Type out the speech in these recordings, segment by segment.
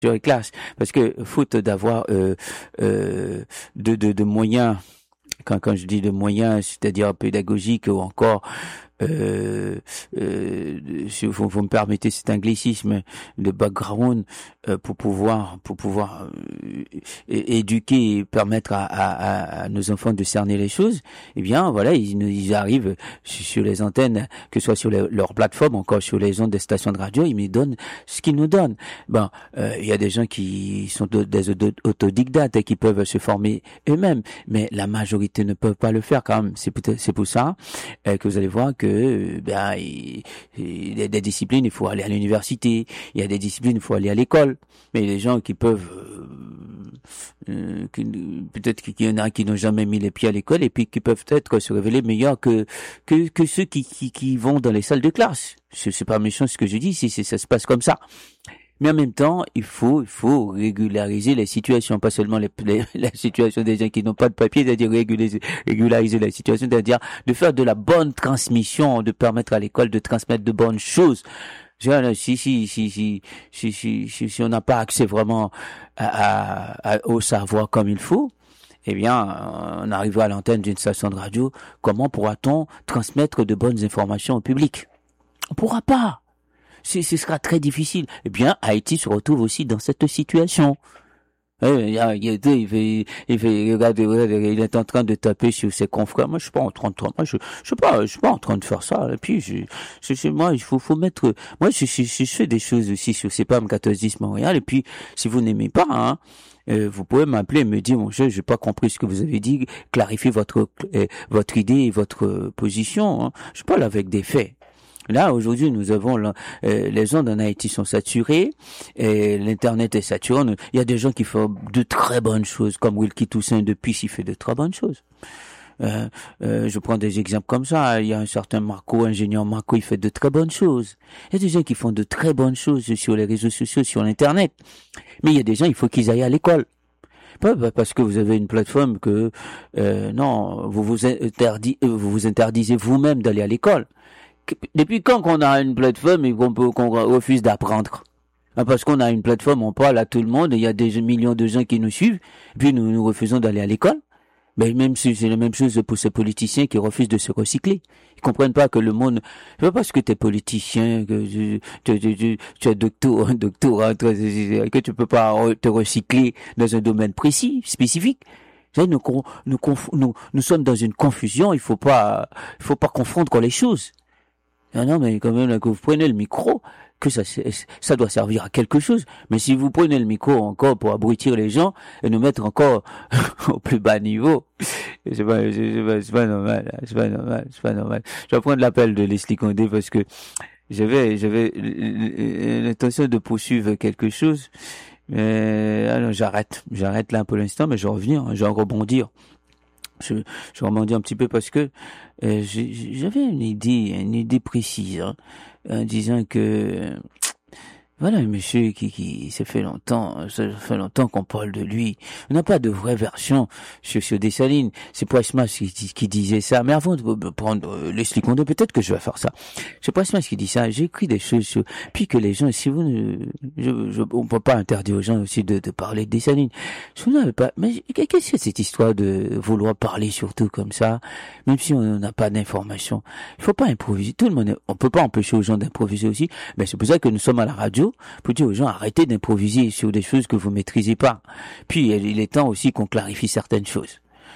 sur les classes, parce que faute d'avoir de moyens, quand je dis de moyens, c'est-à-dire pédagogiques ou encore si vous me permettez cet anglicisme de background, pour pouvoir éduquer et permettre à nos enfants de cerner les choses, eh bien voilà, ils arrivent sur les antennes, que ce soit sur leur plateforme, encore sur les ondes des stations de radio, ils me donnent ce qu'ils nous donnent. Il y a des gens qui sont des autodidactes et qui peuvent se former eux-mêmes, mais la majorité ne peuvent pas le faire quand même. C'est pour ça que vous allez voir que il y a des disciplines, il faut aller à l'université, il y a des disciplines, il faut aller à l'école, mais les gens qui peuvent peut-être qu'il y en a qui n'ont jamais mis les pieds à l'école et puis qui peuvent peut-être se révéler meilleurs que ceux qui vont dans les salles de classe. C'est pas méchant ce que je dis, si ça se passe comme ça. Mais en même temps, il faut régulariser les situations, pas seulement la situation des gens qui n'ont pas de papier, c'est-à-dire régulariser la situation, c'est-à-dire de faire de la bonne transmission, de permettre à l'école de transmettre de bonnes choses. Si on n'a pas accès vraiment au savoir comme il faut, eh bien, on arrive à l'antenne d'une station de radio, comment pourra-t-on transmettre de bonnes informations au public? On pourra pas. Ce sera très difficile. Eh bien, Haïti se retrouve aussi dans cette situation. Il est en train de taper sur ses confrères. Moi, je suis pas en train de, je suis pas en train de faire ça. Et puis, moi, il faut mettre, moi, je fais des choses aussi sur CPAM 1410 Montréal. Et puis, si vous n'aimez pas, vous pouvez m'appeler et me dire, mon cher, j'ai pas compris ce que vous avez dit, clarifiez votre idée et votre position, hein. Je parle avec des faits. Là, aujourd'hui, nous avons les ondes en Haïti sont saturées, et l'internet est saturé. Il y a des gens qui font de très bonnes choses, comme Wilkie Toussaint depuis, il fait de très bonnes choses. Je prends des exemples comme ça. Il y a un certain Marco, ingénieur Marco, il fait de très bonnes choses. Il y a des gens qui font de très bonnes choses sur les réseaux sociaux, sur l'internet. Mais il y a des gens, il faut qu'ils aillent à l'école. Pas parce que vous avez une plateforme que non, vous vous interdisez vous-même d'aller à l'école. Depuis quand qu'on a une plateforme et qu'on refuse d'apprendre? Parce qu'on a une plateforme, on parle à tout le monde, et il y a des millions de gens qui nous suivent, et puis nous refusons d'aller à l'école. Mais même si c'est la même chose pour ces politiciens qui refusent de se recycler. Ils comprennent pas que le monde, c'est pas parce que t'es politicien, que tu es doctorat, que tu peux pas te recycler dans un domaine précis, spécifique. Nous sommes dans une confusion, il faut pas confondre les choses. Non, mais quand même, là, que vous prenez le micro, que ça doit servir à quelque chose. Mais si vous prenez le micro encore pour abrutir les gens et nous mettre encore au plus bas niveau, c'est pas normal, c'est pas normal. Je vais prendre l'appel de Leslie Condé parce que j'avais l'intention de poursuivre quelque chose. Alors j'arrête là pour l'instant, mais je vais revenir, je vais rebondir. Je rebondis un petit peu parce que j'avais une idée précise, en disant que voilà, un monsieur qui ça fait longtemps qu'on parle de lui. On n'a pas de vraie version sur Dessalines. C'est Poismas qui disait ça. Mais avant de prendre Leslie Condé, peut-être que je vais faire ça. C'est Poismas qui dit ça. J'ai écrit des choses sur, puis que les gens, si vous on peut pas interdire aux gens aussi de parler de Dessalines. Si vous n'avez pas, mais qu'est-ce que c'est cette histoire de vouloir parler surtout comme ça, même si on n'a pas d'informations? Il faut pas improviser. Tout le monde, on peut pas empêcher aux gens d'improviser aussi. Mais c'est pour ça que nous sommes à la radio, pour dire aux gens, arrêtez d'improviser sur des choses que vous maîtrisez pas. Puis, il est temps aussi qu'on clarifie certaines choses.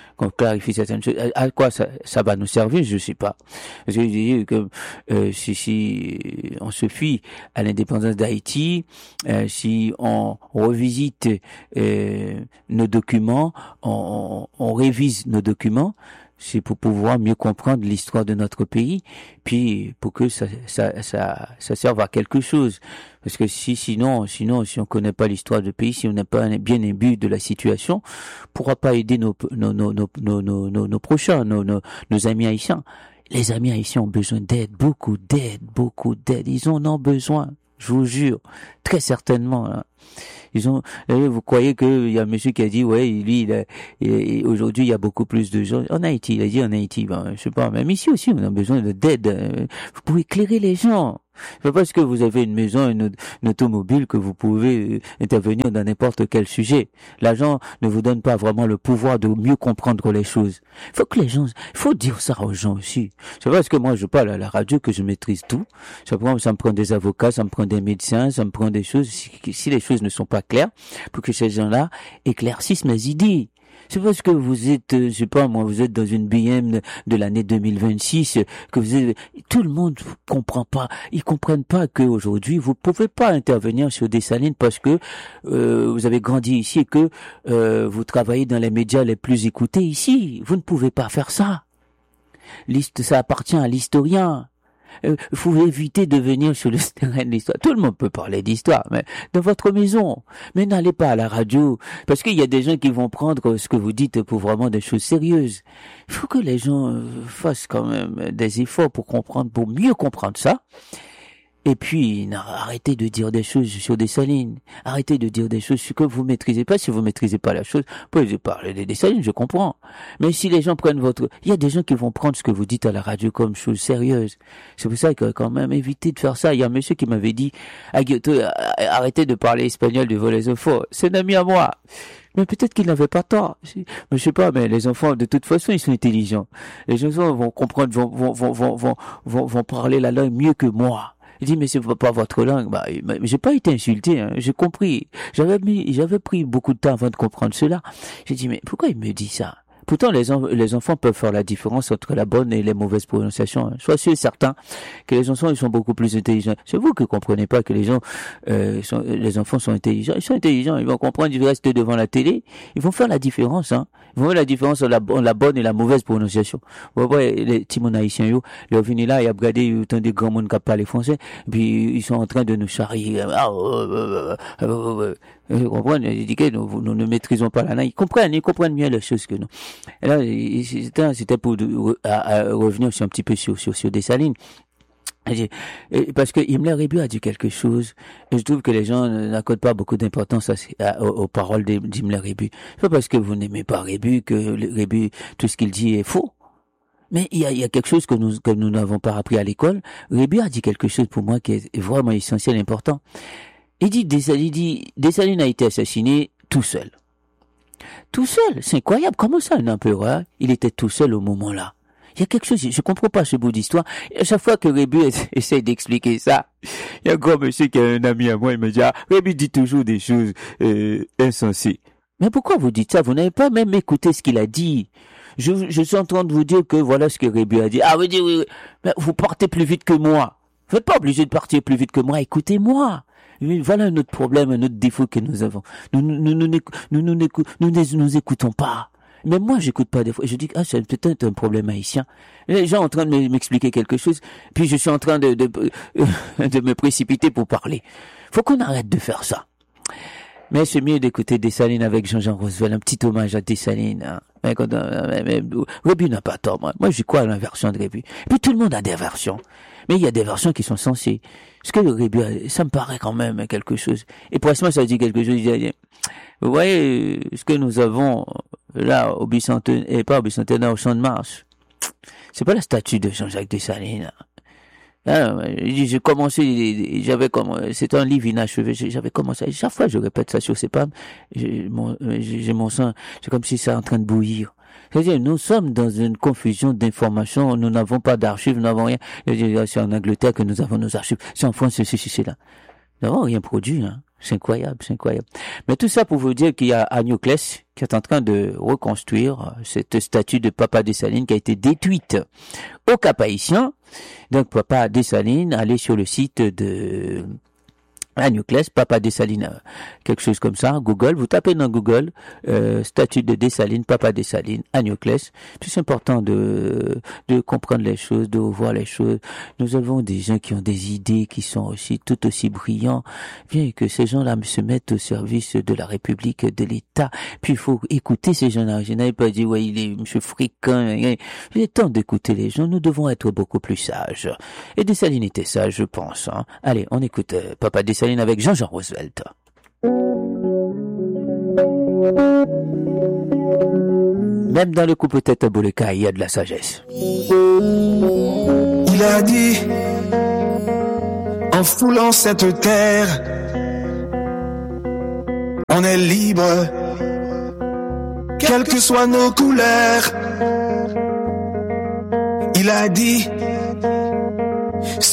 À quoi ça va nous servir, je sais pas. Parce que je dis que si on se fie à l'indépendance d'Haïti, si on revisite nos documents, on révise nos documents, c'est pour pouvoir mieux comprendre l'histoire de notre pays, puis pour que ça serve à quelque chose. Parce que sinon, si on connaît pas l'histoire du pays, si on n'a pas bien imbu de la situation, on pourra pas aider nos prochains, nos amis haïtiens. Les amis haïtiens ont besoin d'aide, beaucoup d'aide. Ils en ont besoin, je vous jure, très certainement, hein. Vous croyez qu'il y a un monsieur qui a dit, ouais, lui, aujourd'hui, il y a beaucoup plus de gens en Haïti. Il a dit en Haïti, je sais pas, même ici aussi, on a besoin d'aide. Vous pouvez éclairer les gens. C'est pas parce que vous avez une maison, une automobile que vous pouvez intervenir dans n'importe quel sujet. L'argent ne vous donne pas vraiment le pouvoir de mieux comprendre les choses. Il faut dire ça aux gens aussi. C'est pas parce que moi je parle à la radio que je maîtrise tout. Ça me prend des avocats, ça me prend des médecins, ça me prend des choses. Si les choses ne sont pas claires, pour que ces gens-là éclaircissent mes idées. C'est parce que vous êtes, je sais pas moi, vous êtes dans une BM de l'année 2026 que tout le monde comprend pas. Ils comprennent pas qu'aujourd'hui vous pouvez pas intervenir sur Dessalines parce que vous avez grandi ici et que vous travaillez dans les médias les plus écoutés ici. Vous ne pouvez pas faire ça. Ça appartient à l'historien. Faut éviter de venir sur le terrain de l'histoire. Tout le monde peut parler d'histoire, mais dans votre maison. Mais n'allez pas à la radio, parce qu'il y a des gens qui vont prendre ce que vous dites pour vraiment des choses sérieuses. Il faut que les gens fassent quand même des efforts pour mieux comprendre ça. Et puis, arrêtez de dire des choses sur Dessalines. Arrêtez de dire des choses que vous maîtrisez pas. Si vous maîtrisez pas la chose, vous pouvez parler des Dessalines, je comprends. Mais si les gens prennent il y a des gens qui vont prendre ce que vous dites à la radio comme chose sérieuse. C'est pour ça que quand même, évitez de faire ça. Il y a un monsieur qui m'avait dit, arrêtez de parler espagnol devant les enfants. C'est un ami à moi. Mais peut-être qu'il n'avait pas tort. Mais je sais pas, mais les enfants, de toute façon, ils sont intelligents. Les enfants vont comprendre, vont parler la langue mieux que moi. Il dit, mais c'est pas votre langue. J'ai pas été insulté, hein. J'ai compris. J'avais pris beaucoup de temps avant de comprendre cela. J'ai dit, mais pourquoi il me dit ça? Pourtant, les enfants peuvent faire la différence entre la bonne et les mauvaises prononciations. Hein. Sois sûr et certain que les enfants, ils sont beaucoup plus intelligents. C'est vous qui comprenez pas que les enfants sont intelligents. Ils sont intelligents. Ils vont comprendre. Ils restent devant la télé. Ils vont faire la différence, hein. Ils vont faire la différence entre la bonne et la mauvaise prononciation. Vous voyez, les petits haïtiens, ils sont venus là, ils ont regardé autant de grands monde qui parlent français, puis ils sont en train de nous charrier. Vous comprenez? Ils disent que nous ne maîtrisons pas la langue. Ils comprennent mieux les choses que nous. Et là, c'était pour revenir un petit peu sur Dessalines. Parce que Himmler Rébu a dit quelque chose, et je trouve que les gens n'accordent pas beaucoup d'importance aux paroles d'Himmler Rébu. C'est pas parce que vous n'aimez pas Rébu que Rébu, tout ce qu'il dit est faux. Mais il y a quelque chose que nous n'avons pas appris à l'école. Rébu a dit quelque chose pour moi qui est vraiment essentiel, important. Il dit Dessalines a été assassiné tout seul. Tout seul, c'est incroyable. Comment ça, un empereur, il était tout seul au moment-là? Il y a quelque chose, je comprends pas ce bout d'histoire. Et à chaque fois que Rébu essaie d'expliquer ça, il y a un grand monsieur qui est un ami à moi, il me dit, Rébu dit toujours des choses insensées. Mais pourquoi vous dites ça? Vous n'avez pas même écouté ce qu'il a dit. Je suis en train de vous dire que voilà ce que Rébu a dit. Ah, vous dites, oui. Mais vous partez plus vite que moi. Vous n'êtes pas obligé de partir plus vite que moi. Écoutez-moi. Voilà un autre problème, un autre défaut que nous avons. Nous nous écoutons pas. Mais moi, j'écoute pas des fois. Je dis, c'est peut-être un problème haïtien. Les gens sont en train de m'expliquer quelque chose, puis je suis en train de me précipiter pour parler. Faut qu'on arrête de faire ça. Mais c'est mieux d'écouter Dessalines avec Jean-Jean Roosevelt, un petit hommage à Dessalines. Hein. Mais Rébu n'a pas tort, moi. Moi, j'y crois à la version de Rébu. Puis tout le monde a des versions. Mais il y a des versions qui sont sensées. Ce que le Rébu ça me paraît quand même quelque chose. Et pour moi, ça dit quelque chose. Vous voyez, ce que nous avons là, au Bicentenaire, et pas au Bicentenaire, au Champ de Mars. C'est pas la statue de Jean-Jacques Dessalines. J'ai commencé, c'était un livre inachevé, j'avais commencé, chaque fois je répète ça sur ces palmes, j'ai mon sang, c'est comme si c'est en train de bouillir. C'est-à-dire, nous sommes dans une confusion d'informations, nous n'avons pas d'archives, nous n'avons rien. C'est en Angleterre que nous avons nos archives, c'est en France, c'est là. Nous n'avons rien produit, hein. C'est incroyable. Mais tout ça pour vous dire qu'il y a Agnoclès qui est en train de reconstruire cette statue de Papa Dessalines qui a été détruite au Cap-Haïtien. Donc, Papa Dessalines, allez sur le site de Agnoclès, Papa Dessalines, quelque chose comme ça, Google, vous tapez dans Google, statue de Dessalines, Papa Dessalines, Agnoclès. C'est important de comprendre les choses, de voir les choses. Nous avons des gens qui ont des idées qui sont aussi tout aussi brillants, bien que ces gens-là se mettent au service de la République, de l'État. Puis il faut écouter ces gens-là. Je n'avais pas dit, ouais, il est monsieur fricain. Il est temps d'écouter les gens. Nous devons être beaucoup plus sages. Et Dessalines était sage, je pense. Hein. Allez, on écoute Papa Dessalines avec Jean-Jean Roosevelt. Même dans le couple tête Bouleka, il y a de la sagesse. Il a dit, En foulant cette terre, on est libre, quelles que soient nos couleurs. Il a dit